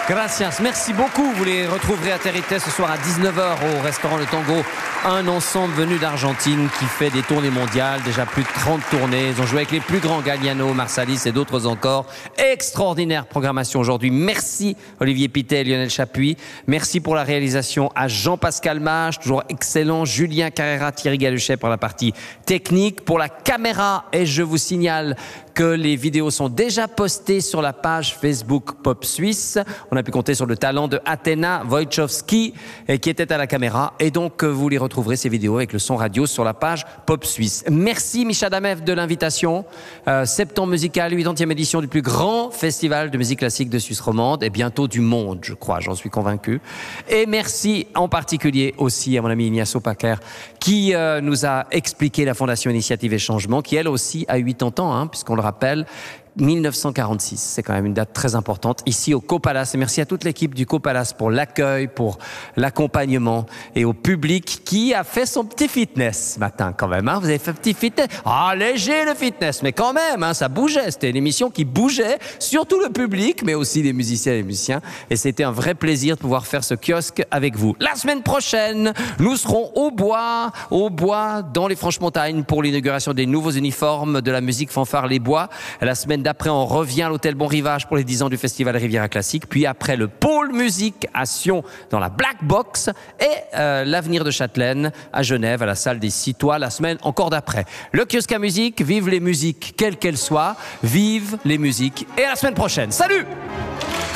Gracias. Merci beaucoup. Vous les retrouverez à Territé ce soir à 19h au restaurant Le Tango. Un ensemble venu d'Argentine qui fait des tournées mondiales, déjà plus de 30 tournées. Ils ont joué avec les plus grands, Galliano, Marsalis et d'autres encore. Extraordinaire programmation aujourd'hui. Merci Olivier Pittet et Lionel Chapuis. Merci pour la réalisation à Jean-Pascal Mage, toujours excellent. Julien Carrera, Thierry Galuchet pour la partie technique. Pour la caméra, et je vous signale que les vidéos sont déjà postées sur la page Facebook Pop Suisse. On a pu compter sur le talent de Athéna Wojciechowski qui était à la caméra. Et donc, vous les retrouverez, ces vidéos, avec le son radio sur la page Pop Suisse. Merci Micha Damev de l'invitation. Septembre musical, 80e édition du plus grand festival de musique classique de Suisse romande et bientôt du monde, je crois, j'en suis convaincu. Et merci en particulier aussi à mon ami Ignacio Paquer qui nous a expliqué la Fondation Initiative et Changement, qui elle aussi a 80 ans, puisqu'on le rappelle, 1946, c'est quand même une date très importante ici au Copalace. Et merci à toute l'équipe du Copalace pour l'accueil, pour l'accompagnement et au public qui a fait son petit fitness ce matin quand même. Vous avez fait un petit fitness, léger le fitness, mais quand même, ça bougeait. C'était une émission qui bougeait, surtout le public, mais aussi les musiciens et les musiciens. Et c'était un vrai plaisir de pouvoir faire ce kiosque avec vous. La semaine prochaine, nous serons au bois dans les Franches-Montagnes pour l'inauguration des nouveaux uniformes de la musique fanfare Les Bois. La semaine d'après, on revient à l'hôtel Bon Rivage pour les 10 ans du Festival Riviera Classique. Puis après, le pôle musique à Sion dans la Black Box et l'avenir de Châtelaine à Genève à la salle des Citois la semaine encore d'après. Le kiosque à musique, vive les musiques, quelles qu'elles soient, vive les musiques et à la semaine prochaine. Salut!